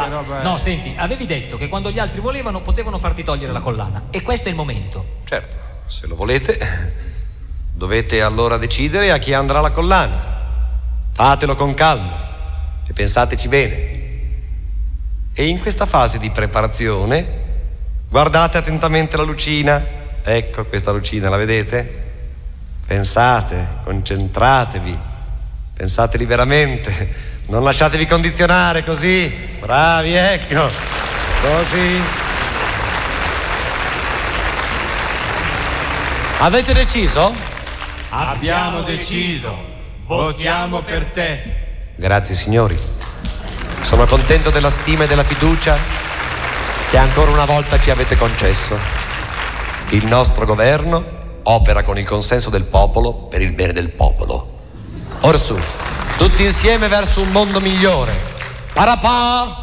roba è... No, senti, avevi detto che quando gli altri volevano potevano farti togliere la collana. E questo è il momento. Certo, se lo volete, dovete allora decidere a chi andrà la collana. Fatelo con calma e pensateci bene. E in questa fase di preparazione guardate attentamente la lucina. Ecco questa lucina, la vedete? Pensate, concentratevi, pensateli veramente, non lasciatevi condizionare così. Bravi, ecco, così. Avete deciso? Abbiamo deciso, votiamo per te. Grazie signori, sono contento della stima e della fiducia che ancora una volta ci avete concesso. Il nostro governo opera con il consenso del popolo per il bene del popolo. Orsù, tutti insieme verso un mondo migliore. Parapà!